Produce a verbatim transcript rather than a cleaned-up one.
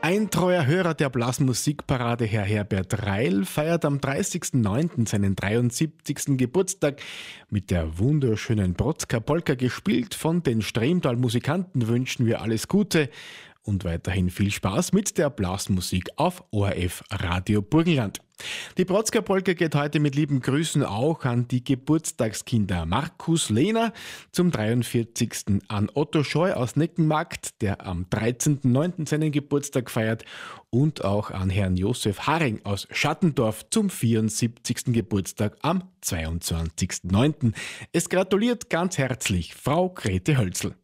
Ein treuer Hörer der Blasmusikparade, Herr Herbert Reil, feiert am dreißigsten neunten seinen dreiundsiebzigsten Geburtstag. Mit der wunderschönen Brotzka Polka gespielt von den Stremtal Musikanten wünschen wir alles Gute und weiterhin viel Spaß mit der Blasmusik auf O R F Radio Burgenland. Die Brotzka Polka geht heute mit lieben Grüßen auch an die Geburtstagskinder Markus Lehner, zum dreiundvierzigsten an Otto Scheu aus Neckenmarkt, der am dreizehnten neunten seinen Geburtstag feiert, und auch an Herrn Josef Haring aus Schattendorf zum vierundsiebzigsten Geburtstag am zweiundzwanzigsten neunten Es gratuliert ganz herzlich Frau Grete Hölzl.